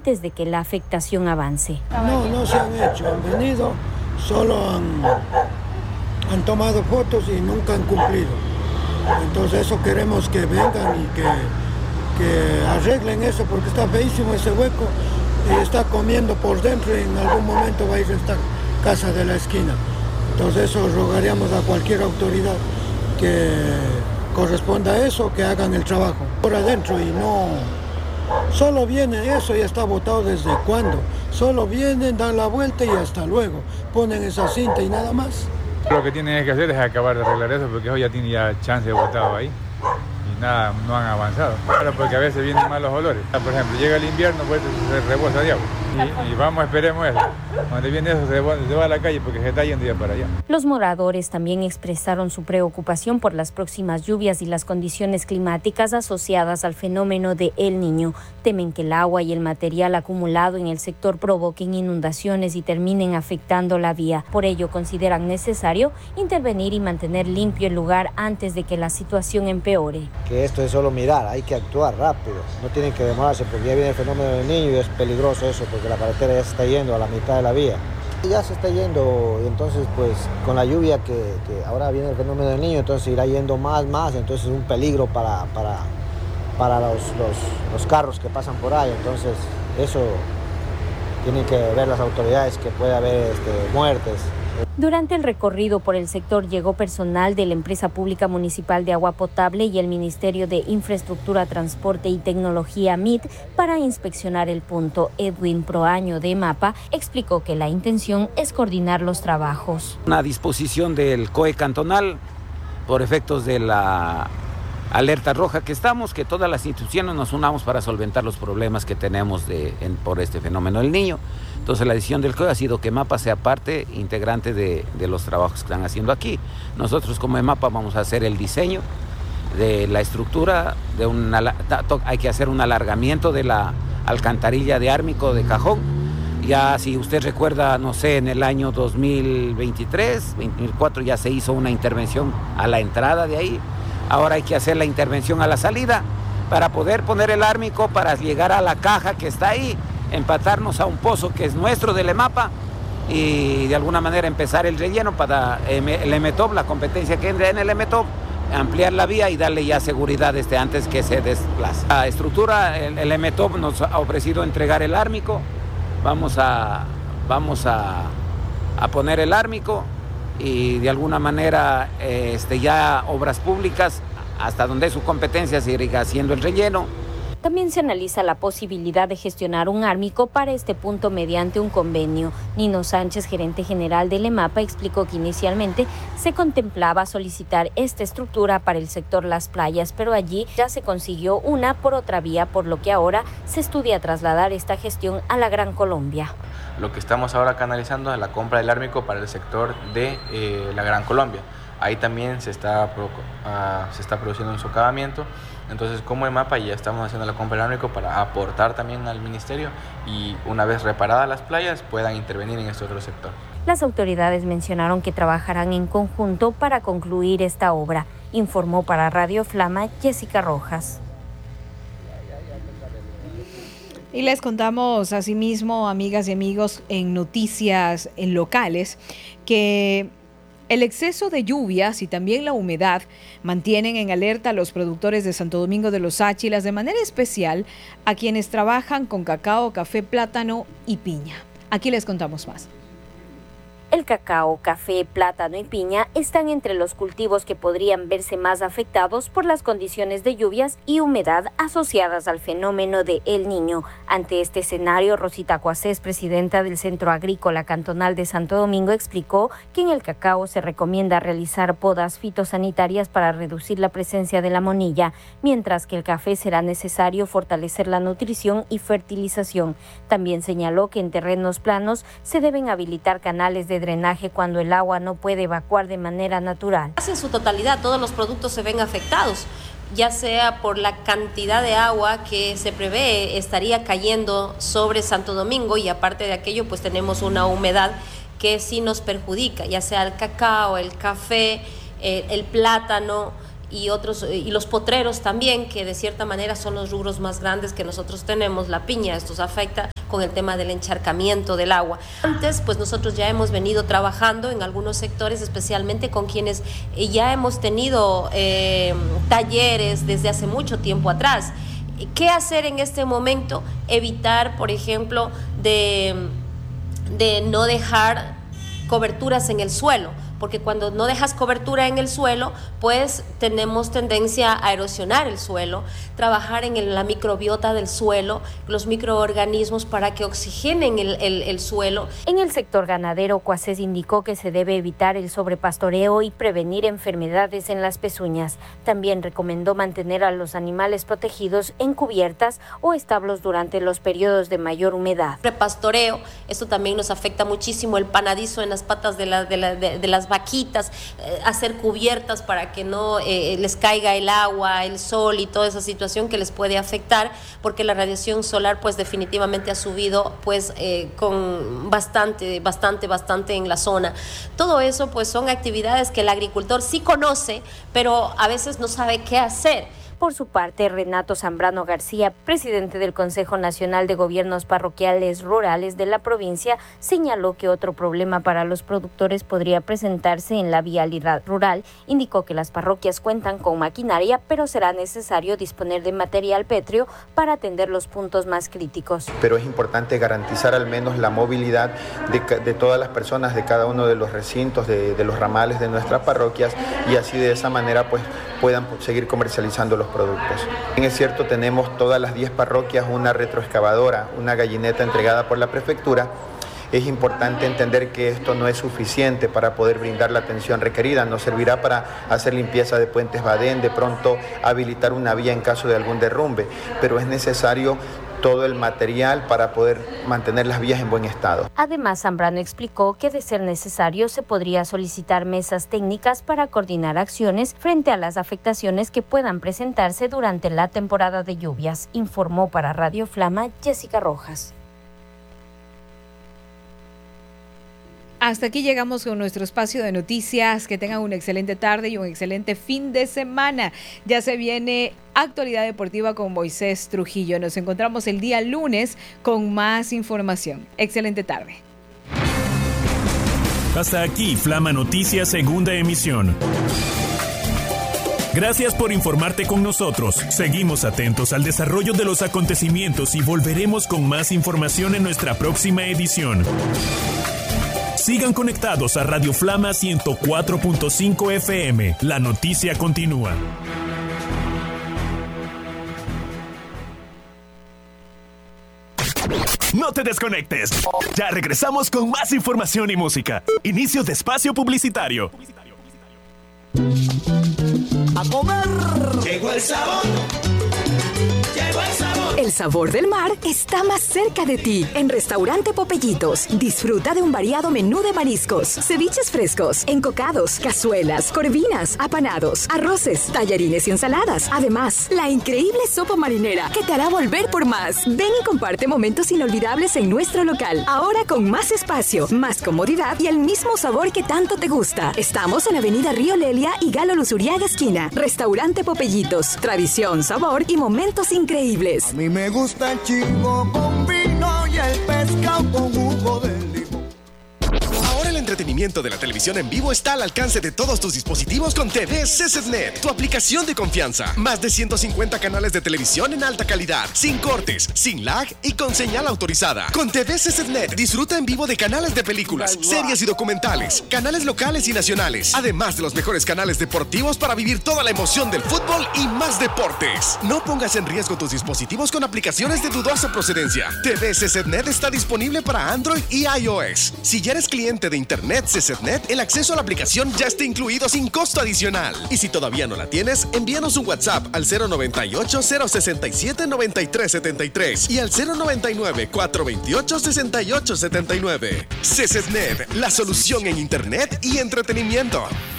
antes de que la afectación avance. No se han hecho, han venido, solo han tomado fotos y nunca han cumplido. Entonces eso queremos que vengan y que arreglen eso, porque está feísimo ese hueco y está comiendo por dentro y en algún momento va a ir a esta casa de la esquina. Entonces eso rogaríamos a cualquier autoridad que corresponda a eso, que hagan el trabajo por adentro y no solo viene eso, ya está botado desde cuándo. Solo vienen, dan la vuelta y hasta luego ponen esa cinta y nada más. Lo que tienen que hacer es acabar de arreglar eso, porque eso ya tiene ya chance de botado ahí y nada, no han avanzado. Claro, porque a veces vienen malos olores. Por ejemplo, llega el invierno, pues se rebosa de agua. Y vamos, esperemos eso. Cuando viene eso, se va a la calle porque se está yendo ya para allá. Los moradores también expresaron su preocupación por las próximas lluvias y las condiciones climáticas asociadas al fenómeno de El Niño. Temen que el agua y el material acumulado en el sector provoquen inundaciones y terminen afectando la vía. Por ello, consideran necesario intervenir y mantener limpio el lugar antes de que la situación empeore. Que esto es solo mirar, hay que actuar rápido. No tienen que demorarse porque ya viene el fenómeno del Niño y es peligroso eso, porque la carretera ya se está yendo a la mitad de la vía. Ya se está yendo y entonces pues con la lluvia que ahora viene el fenómeno del Niño, entonces irá yendo más, entonces es un peligro para los carros que pasan por ahí, entonces eso tienen que ver las autoridades que puede haber muertes. Durante el recorrido por el sector llegó personal de la Empresa Pública Municipal de Agua Potable y el Ministerio de Infraestructura, Transporte y Tecnología MIT para inspeccionar el punto. Edwin Proaño de EMAPA explicó que la intención es coordinar los trabajos. Una disposición del COE cantonal por efectos de la alerta roja que estamos, que todas las instituciones nos unamos para solventar los problemas que tenemos por este fenómeno del Niño. Entonces la decisión del COE ha sido que EMAPA sea parte integrante de los trabajos que están haciendo aquí. Nosotros como EMAPA vamos a hacer el diseño de la estructura, hay que hacer un alargamiento de la alcantarilla de Ármico de Cajón. Ya si usted recuerda, no sé, en el año 2023, 2004 ya se hizo una intervención a la entrada de ahí. Ahora hay que hacer la intervención a la salida para poder poner el Ármico, para llegar a la caja que está ahí, empatarnos a un pozo que es nuestro del EMAPA y de alguna manera empezar el relleno para el EMETOP, la competencia que entra en el EMETOP, ampliar la vía y darle ya seguridad antes que se desplace. La estructura, el EMETOP nos ha ofrecido entregar el Ármico, vamos a poner el Ármico y de alguna manera ya Obras Públicas, hasta donde es su competencia, se irá haciendo el relleno. También se analiza la posibilidad de gestionar un Ármico para este punto mediante un convenio. Nino Sánchez, gerente general del EMAPA, explicó que inicialmente se contemplaba solicitar esta estructura para el sector Las Playas, pero allí ya se consiguió una por otra vía, por lo que ahora se estudia trasladar esta gestión a la Gran Colombia. Lo que estamos ahora canalizando es la compra del Ármico para el sector de la Gran Colombia. Ahí también se está produciendo un socavamiento. Entonces, como EMAPA ya estamos haciendo la compra del Ármico para aportar también al ministerio y una vez reparadas las playas puedan intervenir en este otro sector. Las autoridades mencionaron que trabajarán en conjunto para concluir esta obra, informó para Radio Flama Jessica Rojas. Y les contamos asimismo, amigas y amigos, en noticias locales, que el exceso de lluvias y también la humedad mantienen en alerta a los productores de Santo Domingo de los Áchilas, de manera especial a quienes trabajan con cacao, café, plátano y piña. Aquí les contamos más. El cacao, café, plátano y piña están entre los cultivos que podrían verse más afectados por las condiciones de lluvias y humedad asociadas al fenómeno de El Niño. Ante este escenario, Rosita Cuacés, presidenta del Centro Agrícola Cantonal de Santo Domingo, explicó que en el cacao se recomienda realizar podas fitosanitarias para reducir la presencia de la monilla, mientras que el café será necesario fortalecer la nutrición y fertilización. También señaló que en terrenos planos se deben habilitar canales de drenaje cuando el agua no puede evacuar de manera natural. En su totalidad, todos los productos se ven afectados, ya sea por la cantidad de agua que se prevé estaría cayendo sobre Santo Domingo, y aparte de aquello, pues tenemos una humedad que sí nos perjudica, ya sea el cacao, el café, el plátano y los potreros también, que de cierta manera son los rubros más grandes que nosotros tenemos. La piña, esto se afecta con el tema del encharcamiento del agua. Antes, pues nosotros ya hemos venido trabajando en algunos sectores, especialmente con quienes ya hemos tenido talleres desde hace mucho tiempo atrás. ¿Qué hacer en este momento? Evitar, por ejemplo, de no dejar coberturas en el suelo, porque cuando no dejas cobertura en el suelo, pues tenemos tendencia a erosionar el suelo, trabajar en la microbiota del suelo, los microorganismos para que oxigenen el suelo. En el sector ganadero, Cuacés indicó que se debe evitar el sobrepastoreo y prevenir enfermedades en las pezuñas. También recomendó mantener a los animales protegidos en cubiertas o establos durante los periodos de mayor humedad. Pastoreo, esto también nos afecta muchísimo, el panadizo en las patas de las vaquitas, hacer cubiertas para que no les caiga el agua, el sol y toda esa situación que les puede afectar, porque la radiación solar pues definitivamente ha subido pues con bastante en la zona. Todo eso pues son actividades que el agricultor sí conoce, pero a veces no sabe qué hacer. Por su parte, Renato Zambrano García, presidente del Consejo Nacional de Gobiernos Parroquiales Rurales de la provincia, señaló que otro problema para los productores podría presentarse en la vialidad rural. Indicó que las parroquias cuentan con maquinaria, pero será necesario disponer de material pétreo para atender los puntos más críticos. Pero es importante garantizar al menos la movilidad de todas las personas de cada uno de los recintos, de los ramales de nuestras parroquias, y así de esa manera pues puedan seguir comercializando los productos. Es cierto, tenemos todas las 10 parroquias una retroexcavadora, una gallineta entregada por la prefectura. Es importante entender que esto no es suficiente para poder brindar la atención requerida. Nos servirá para hacer limpieza de puentes Badén, de pronto habilitar una vía en caso de algún derrumbe, pero es necesario todo el material para poder mantener las vías en buen estado. Además, Zambrano explicó que de ser necesario se podría solicitar mesas técnicas para coordinar acciones frente a las afectaciones que puedan presentarse durante la temporada de lluvias, informó para Radio Flama Jessica Rojas. Hasta aquí llegamos con nuestro espacio de noticias. Que tengan una excelente tarde y un excelente fin de semana. Ya se viene Actualidad Deportiva con Moisés Trujillo. Nos encontramos el día lunes con más información. Excelente tarde. Hasta aquí Flama Noticias, segunda emisión. Gracias por informarte con nosotros. Seguimos atentos al desarrollo de los acontecimientos y volveremos con más información en nuestra próxima edición. Sigan conectados a Radio Flama 104.5 FM. La noticia continúa. No te desconectes. Ya regresamos con más información y música. Inicio de espacio publicitario. A comer. Llegó el sabor. Llegó el sabor. El sabor del mar está más cerca de ti en Restaurante Popellitos. Disfruta de un variado menú de mariscos, ceviches frescos, encocados, cazuelas, corvinas, apanados, arroces, tallarines y ensaladas. Además, la increíble sopa marinera que te hará volver por más. Ven y comparte momentos inolvidables en nuestro local. Ahora con más espacio, más comodidad y el mismo sabor que tanto te gusta. Estamos en Avenida Río Lelia y Galo Luzuriaga esquina. Restaurante Popellitos. Tradición, sabor y momentos increíbles. A mí me gusta el chivo con vino y el pescado con jugo de limón. Ahora el entretenimiento de la televisión en vivo está al alcance de todos tus dispositivos con TV CZNet, tu aplicación de confianza. Más de 150 canales de televisión en alta calidad, sin cortes, sin lag y con señal autorizada. Con TV CZNet disfruta en vivo de canales de películas, series y documentales, canales locales y nacionales, además de los mejores canales deportivos para vivir toda la emoción del fútbol y más deportes. No pongas en riesgo tus dispositivos con aplicaciones de dudosa procedencia. TV CZNet está disponible para Android y iOS. Si ya eres cliente de Internet CZNet, el acceso a la aplicación ya está incluido sin costo adicional. Y si todavía no la tienes, envíanos un WhatsApp al 098-067-9373 y al 099-428-6879. CZNet, la solución en Internet y entretenimiento.